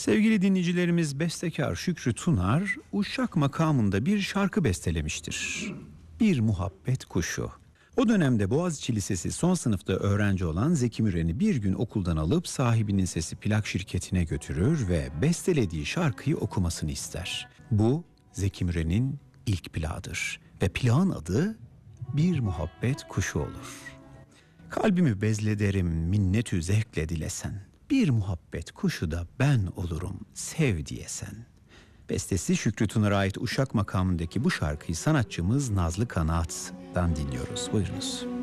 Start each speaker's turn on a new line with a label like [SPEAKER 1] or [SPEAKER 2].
[SPEAKER 1] Sevgili dinleyicilerimiz, bestekar Şükrü Tunar, Uşak makamında bir şarkı bestelemiştir. Bir muhabbet kuşu. O dönemde Boğaziçi Lisesi son sınıfta öğrenci olan Zeki Müren'i bir gün okuldan alıp sahibinin sesi plak şirketine götürür ve bestelediği şarkıyı okumasını ister. Bu Zeki Müren'in ilk plağıdır ve plağın adı Bir Muhabbet Kuşu olur. Kalbimi bezlederim minnetü zevkle dilesen. Bir muhabbet kuşu da ben olurum sev diyesen. Bestesi Şükrü Tunar'a ait Uşak makamındaki bu şarkıyı sanatçımız Nazlı Kanaat'tan dinliyoruz. Buyurunuz.